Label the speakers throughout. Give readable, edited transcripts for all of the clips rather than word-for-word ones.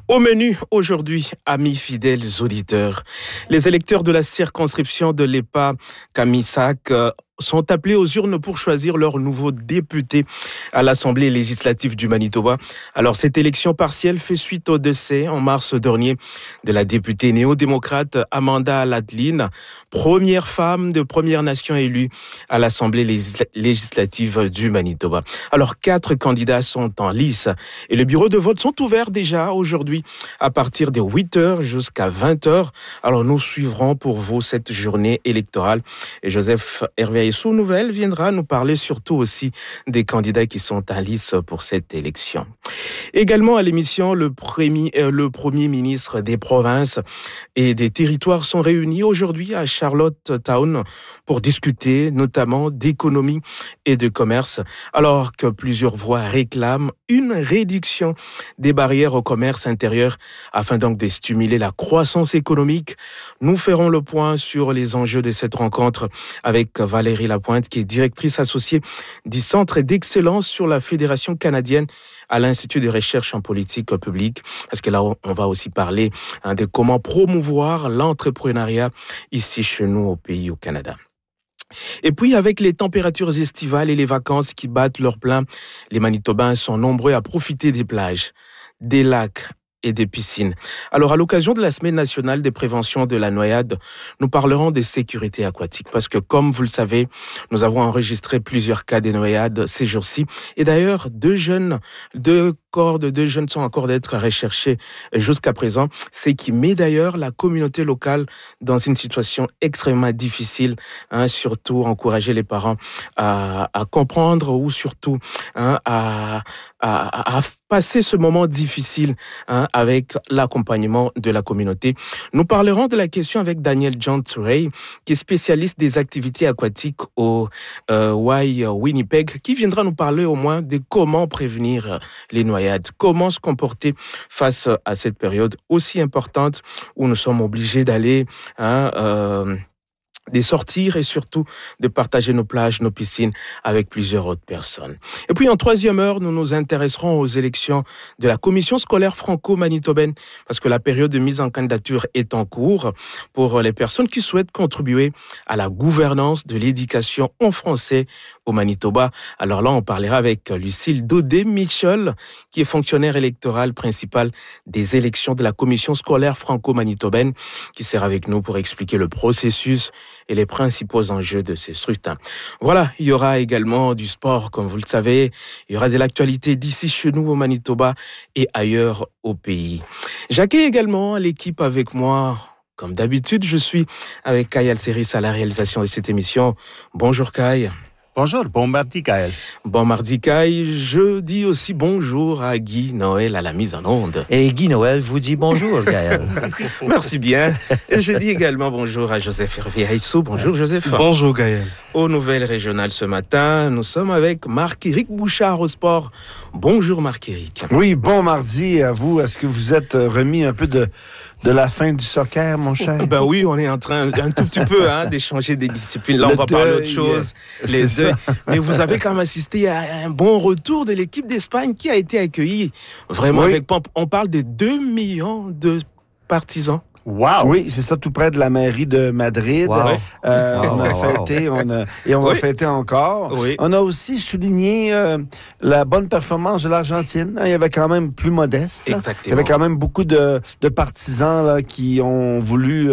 Speaker 1: Au menu aujourd'hui, amis fidèles auditeurs, les électeurs de la circonscription de l'EPA Kamisak sont appelés aux urnes pour choisir leur nouveau député à l'Assemblée législative du Manitoba. Alors, cette élection partielle fait suite au décès en mars dernier de la députée néo-démocrate Amanda Ladlin, première femme de Première Nation élue à l'Assemblée législative du Manitoba. Alors, 4 candidats sont en lice et les bureaux de vote sont ouverts déjà aujourd'hui à partir de 8h jusqu'à 20h. Alors, nous suivrons pour vous cette journée électorale et Joseph Hervé Sous Nouvelle viendra nous parler surtout aussi des candidats qui sont en lice pour cette élection. Également à l'émission, le premier ministre des provinces et des territoires sont réunis aujourd'hui à Charlottetown pour discuter notamment d'économie et de commerce, alors que plusieurs voix réclament une réduction des barrières au commerce intérieur afin donc de stimuler la croissance économique. Nous ferons le point sur les enjeux de cette rencontre avec Valérie Lapointe, qui est directrice associée du Centre d'excellence sur la Fédération canadienne à l'Institut de recherche en politique publique, parce que là, on va aussi parler de comment promouvoir l'entrepreneuriat ici chez nous au pays, au Canada. Et puis, avec les températures estivales et les vacances qui battent leur plein, les Manitobains sont nombreux à profiter des plages, des lacs et des piscines. Alors, à l'occasion de la Semaine nationale des préventions de la noyade, nous parlerons des sécurités aquatiques parce que, comme vous le savez, nous avons enregistré plusieurs cas de noyade ces jours-ci. Et d'ailleurs, deux jeunes sont encore d'être recherchés jusqu'à présent, ce qui met d'ailleurs la communauté locale dans une situation extrêmement difficile, surtout encourager les parents à comprendre ou surtout à passer ce moment difficile avec l'accompagnement de la communauté. Nous parlerons de la question avec Daniel John Turey, qui est spécialiste des activités aquatiques au Winnipeg, qui viendra nous parler au moins de comment prévenir les noyades, comment se comporter face à cette période aussi importante où nous sommes obligés d'aller de sortir et surtout de partager nos plages, nos piscines avec plusieurs autres personnes. Et puis en troisième heure, nous nous intéresserons aux élections de la commission scolaire franco-manitobaine parce que la période de mise en candidature est en cours pour les personnes qui souhaitent contribuer à la gouvernance de l'éducation en français au Manitoba. Alors là, on parlera avec Lucille Daudet-Michel, qui est fonctionnaire électoral principal des élections de la commission scolaire franco-manitobaine, qui sera avec nous pour expliquer le processus et les principaux enjeux de ces scrutins. Voilà, il y aura également du sport, comme vous le savez. Il y aura de l'actualité d'ici chez nous au Manitoba et ailleurs au pays. J'accueille également l'équipe avec moi. Comme d'habitude, je suis avec Kyle Alceris à la réalisation de cette émission. Bonjour Kyle.
Speaker 2: Bonjour, bon mardi Gaël.
Speaker 1: Bon mardi Kyle. Je dis aussi bonjour à Guy Noël à la mise en onde.
Speaker 3: Et Guy Noël vous dit bonjour Gaël.
Speaker 1: Merci bien. Et je dis également bonjour à Joseph Hervé-Haïssou. Bonjour Joseph.
Speaker 4: Bonjour Gaël.
Speaker 1: Aux nouvelles régionales ce matin, nous sommes avec Marc-Éric Bouchard au sport. Bonjour Marc-Éric.
Speaker 4: Oui, bon mardi à vous. Est-ce que vous êtes remis un peu de la fin du soccer, mon cher?
Speaker 1: Ben oui, on est en train un tout petit peu d'échanger des disciplines. Là, on va parler d'autre chose. Les deux. Mais vous avez quand même assisté à un bon retour de l'équipe d'Espagne qui a été accueillie vraiment avec pompe. On parle de 2 millions de partisans.
Speaker 4: Wow. Oui, c'est ça, tout près de la mairie de Madrid.
Speaker 3: Wow.
Speaker 4: On a fêté, on va fêter encore. Oui. On a aussi souligné la bonne performance de l'Argentine. Il y avait quand même plus modeste.
Speaker 1: Exactement.
Speaker 4: Il y avait quand même beaucoup de partisans là, qui ont voulu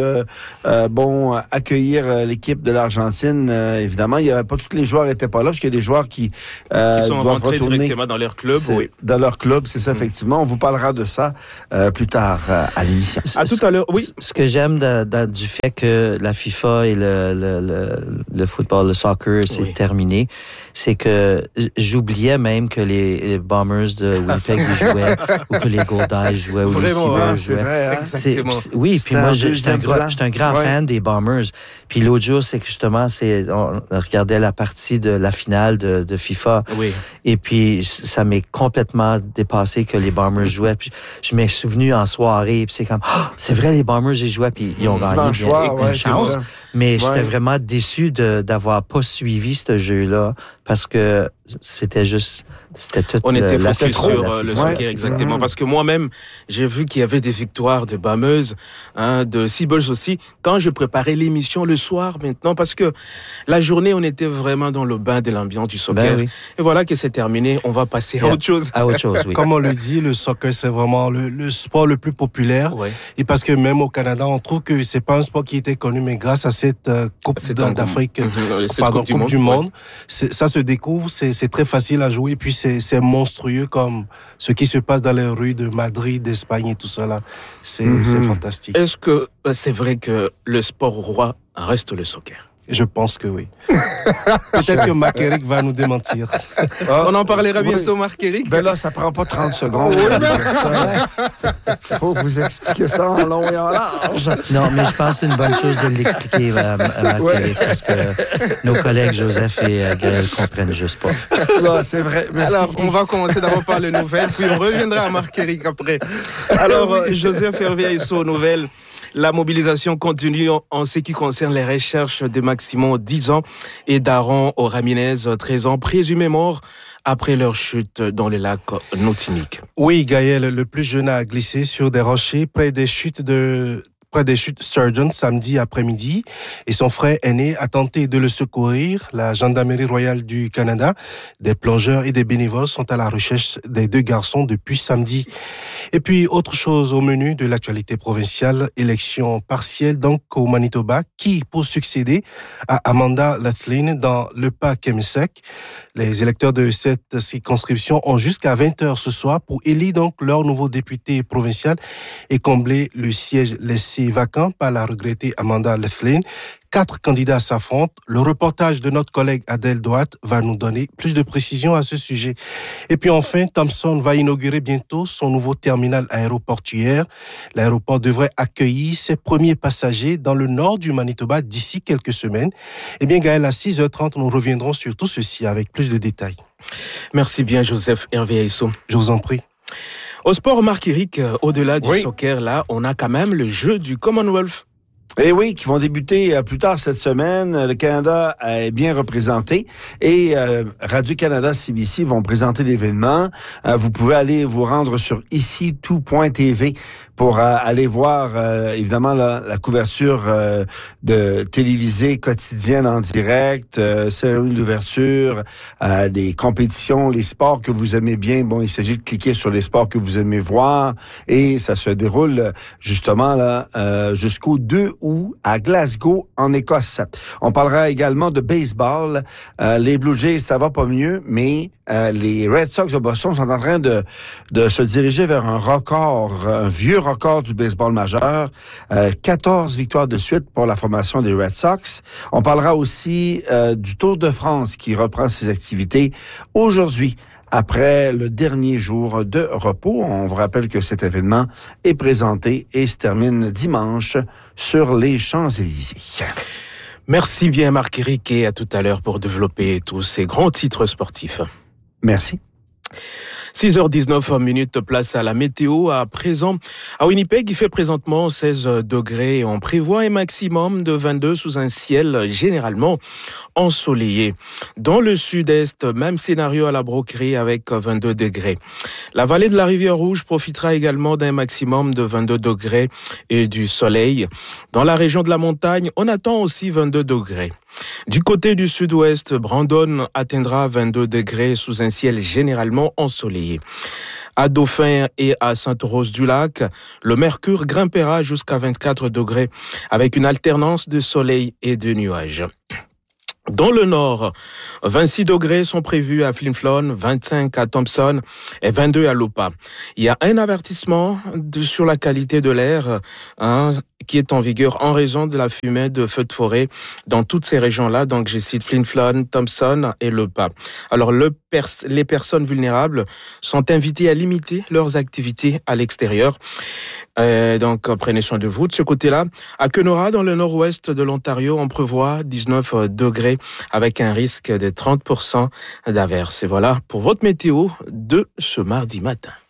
Speaker 4: accueillir l'équipe de l'Argentine. Évidemment, il y avait pas tous les joueurs n'étaient pas là parce qu'il y a des joueurs qui
Speaker 1: sont
Speaker 4: doivent
Speaker 1: rentrés
Speaker 4: retourner
Speaker 1: directement dans leur club.
Speaker 4: Oui. Dans leur club, c'est ça, effectivement. On vous parlera de ça plus tard à l'émission.
Speaker 1: À tout à l'heure. Oui.
Speaker 3: Ce que j'aime du fait que la FIFA et le football, le soccer, c'est terminé, c'est que j'oubliais même que les Bombers de Winnipeg jouaient ou que les Goldeyes jouaient ou les Seabirds
Speaker 4: c'est
Speaker 3: jouaient.
Speaker 4: Vrai, hein?
Speaker 3: Oui, puis moi, j'étais un grand fan des Bombers. Puis l'autre jour, c'est que justement, on regardait la partie de la finale de FIFA.
Speaker 1: Oui.
Speaker 3: Et puis, ça m'est complètement dépassé que les Bombers jouaient. Puis je m'ai souvenu en soirée, puis c'est comme, c'est vrai, les Bombers, ils jouaient, puis ils ont gagné.
Speaker 4: Dimanche soir,
Speaker 3: une chance. Mais j'étais vraiment déçu d'avoir pas suivi ce jeu-là parce que c'était tout.
Speaker 1: On était focus sur le soccer, exactement. Parce que moi-même, j'ai vu qu'il y avait des victoires de Bameuse, de Seabirds aussi, quand je préparais l'émission le soir maintenant, parce que la journée, on était vraiment dans le bain de l'ambiance du soccer. Oui. Et voilà que c'est terminé, on va passer à autre chose.
Speaker 3: À autre chose, oui.
Speaker 5: Comme on le dit, le soccer, c'est vraiment le sport le plus populaire. Ouais. Et parce que même au Canada, on trouve que c'est pas un sport qui était connu, mais grâce à cette Coupe d'Afrique, Coupe du Monde, ça se découvre, c'est très facile à jouer, et puis c'est monstrueux comme ce qui se passe dans les rues de Madrid, d'Espagne et tout ça là. C'est fantastique.
Speaker 1: Est-ce que c'est vrai que le sport roi reste le soccer?
Speaker 5: Je pense que oui. Peut-être que Marc-Éric va nous démentir.
Speaker 1: On en parlera bientôt, Marc-Éric.
Speaker 4: Ben là, ça prend pas 30 secondes. Faut vous expliquer ça en long et en large.
Speaker 3: Non, mais je pense que c'est une bonne chose de l'expliquer à Marc-Éric parce que nos collègues Joseph et Gaël comprennent juste pas.
Speaker 4: Là, c'est vrai. Merci.
Speaker 1: Alors, on va commencer d'abord par les nouvelles, puis on reviendra à Marc-Éric après. Alors, Joseph Hervé-Aïsso, nouvelles. La mobilisation continue en ce qui concerne les recherches de Maximon, 10 ans, et d'Aaron Ramirez, 13 ans, présumés morts après leur chute dans le lac Nautinique.
Speaker 5: Oui, Gaël, le plus jeune a glissé sur des rochers près des chutes Sturgeon samedi après-midi, et son frère aîné a tenté de le secourir. La Gendarmerie royale du Canada, des plongeurs et des bénévoles sont à la recherche des deux garçons depuis samedi. Et puis, autre chose au menu de l'actualité provinciale, élection partielle donc au Manitoba, qui pour succéder à Amanda Laughlin dans le Pas-Kemisec. Les électeurs de cette circonscription ont jusqu'à 20h ce soir pour élire donc leur nouveau député provincial et combler le siège laissé vacant par la regrettée Amanda Laughlin. 4 candidats s'affrontent. Le reportage de notre collègue Adèle Douat va nous donner plus de précisions à ce sujet. Et puis enfin, Thomson va inaugurer bientôt son nouveau terminal aéroportuaire. L'aéroport devrait accueillir ses premiers passagers dans le nord du Manitoba d'ici quelques semaines. Eh bien, Gaël, à 6h30, nous reviendrons sur tout ceci avec plus de détails.
Speaker 1: Merci bien, Joseph Hervé-Aïsso.
Speaker 5: Je vous en prie.
Speaker 1: Au sport, Marc-Éric, au-delà du soccer, là, on a quand même le jeu du Commonwealth.
Speaker 4: Eh oui, qui vont débuter plus tard cette semaine. Le Canada est bien représenté et Radio-Canada CBC vont présenter l'événement. Vous pouvez aller vous rendre sur ici-tout.tv pour aller voir évidemment la couverture de télévisée quotidienne en direct, cérémonie d'ouverture, des compétitions, les sports que vous aimez bien. Bon, il s'agit de cliquer sur les sports que vous aimez voir et ça se déroule justement là jusqu'au 2 août à Glasgow en Écosse. On parlera également de baseball. Les Blue Jays, ça va pas mieux, mais les Red Sox de Boston sont en train de se diriger vers un record, un vieux record du baseball majeur. 14 victoires de suite pour la formation des Red Sox. On parlera aussi du Tour de France qui reprend ses activités aujourd'hui après le dernier jour de repos. On vous rappelle que cet événement est présenté et se termine dimanche sur les Champs-Élysées.
Speaker 1: Merci bien Marc-Éric et à tout à l'heure pour développer tous ces grands titres sportifs.
Speaker 4: Merci.
Speaker 1: 6h19, place à la météo. À présent, à Winnipeg, il fait présentement 16 degrés. On prévoit un maximum de 22 sous un ciel généralement ensoleillé. Dans le sud-est, même scénario à la Broquerie avec 22 degrés. La vallée de la Rivière-Rouge profitera également d'un maximum de 22 degrés et du soleil. Dans la région de la montagne, on attend aussi 22 degrés. Du côté du sud-ouest, Brandon atteindra 22 degrés sous un ciel généralement ensoleillé. À Dauphin et à Sainte-Rose-du-Lac, le mercure grimpera jusqu'à 24 degrés avec une alternance de soleil et de nuages. Dans le nord, 26 degrés sont prévus à Flin Flon, 25 à Thompson et 22 à Lupa. Il y a un avertissement sur la qualité de l'air qui est en vigueur en raison de la fumée de feux de forêt dans toutes ces régions-là. Donc, je cite Flin Flon, Thompson et Lupa. Alors, les personnes vulnérables sont invitées à limiter leurs activités à l'extérieur. Donc, prenez soin de vous. De ce côté-là, à Kenora, dans le nord-ouest de l'Ontario, on prévoit 19 degrés avec un risque de 30% d'averse. Et voilà pour votre météo de ce mardi matin.